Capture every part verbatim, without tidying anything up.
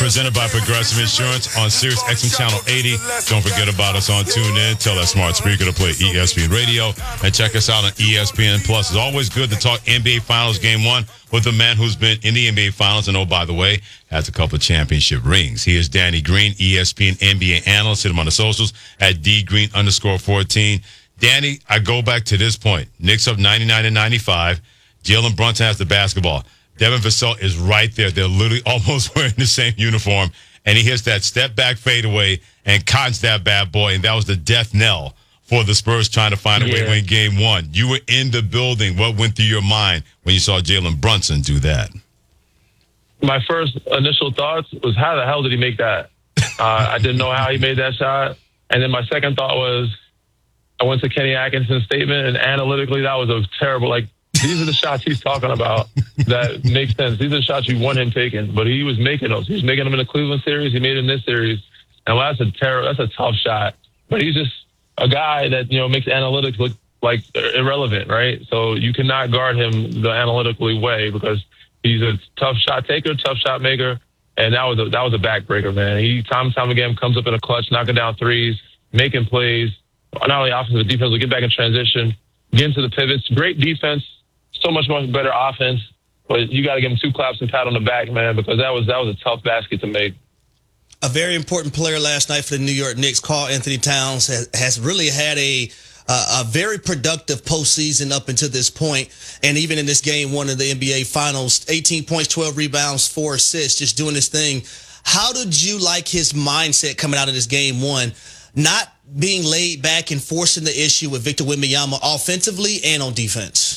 Presented by Progressive Insurance on Sirius X M Channel eighty. Don't forget about us on TuneIn. Tell that smart speaker to play E S P N Radio. And check us out on E S P N Plus. It's always good to talk N B A Finals Game one with a man who's been in the N B A Finals and, oh, by the way, has a couple of championship rings. He is Danny Green, E S P N N B A analyst. Hit him on the socials at dgreen underscore fourteen. Danny, I go back to this point. Knicks up ninety-nine and ninety-five. Jalen Brunson has the basketball. Devin Vassell is right there. They're literally almost wearing the same uniform. And he hits that step-back fadeaway and cottons that bad boy. And that was the death knell for the Spurs trying to find a way to win game one. You were in the building. What went through your mind when you saw Jalen Brunson do that? My first initial thoughts was, how the hell did he make that? Uh, I didn't know how he made that shot. And then my second thought was, I went to Kenny Atkinson's statement, and analytically, that was a terrible, like, these are the shots he's talking about that make sense. These are the shots you want him taking, but he was making those. He was making them in the Cleveland series. He made it in this series. And well, that's a terror. That's a tough shot. But he's just a guy that, you know, makes analytics look like irrelevant, right? So you cannot guard him the analytically way because he's a tough shot taker, tough shot maker. And that was a, that was a backbreaker, man. He time and time again comes up in a clutch, knocking down threes, making plays, not only offensive but defense, will get back in transition, get into the pivots. Great defense. So much, much better offense, but you got to give him two claps and pat on the back, man, because that was that was a tough basket to make. A very important player last night for the New York Knicks, Karl-Anthony Towns, has, has really had a uh, a very productive postseason up until this point, and even in this game one of the N B A Finals, eighteen points, twelve rebounds, four assists, just doing this thing. How did you like his mindset coming out of this game one, not being laid back and forcing the issue with Victor Wembanyama offensively and on defense?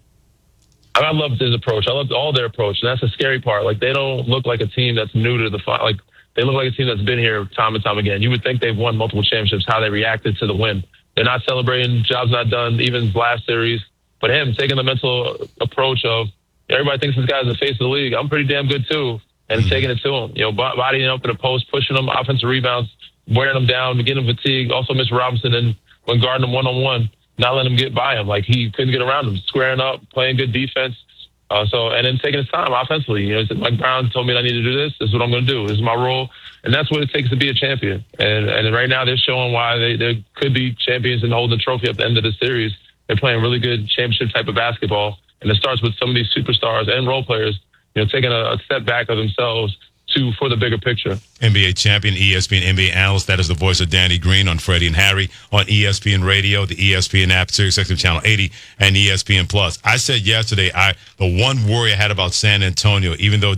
I loved his approach. I loved all their approach, and that's the scary part. Like, they don't look like a team that's new to the fight. Like, they look like a team that's been here time and time again. You would think they've won multiple championships, how they reacted to the win. They're not celebrating, job's not done, even last series. But him taking the mental approach of, everybody thinks this guy's the face of the league. I'm pretty damn good, too, and mm-hmm. taking it to him. You know, bodying up in the post, pushing them, offensive rebounds, wearing them down, getting them fatigued. Also, Mister Robinson, and when guarding them one-on-one, not letting him get by him. Like, he couldn't get around him, squaring up, playing good defense. Uh, so, and then taking his time offensively. You know, Mike Brown told me I need to do this. This is what I'm going to do. This is my role. And that's what it takes to be a champion. And and right now they're showing why they, they could be champions and hold the trophy at the end of the series. They're playing really good championship type of basketball. And it starts with some of these superstars and role players, you know, taking a, a step back of themselves to for the bigger picture. N B A champion, E S P N N B A analyst. That is the voice of Danny Green on Freddie and Harry on E S P N Radio, the E S P N app, Sirius X M Channel eighty, and E S P N Plus. I said yesterday, I the one worry I had about San Antonio, even though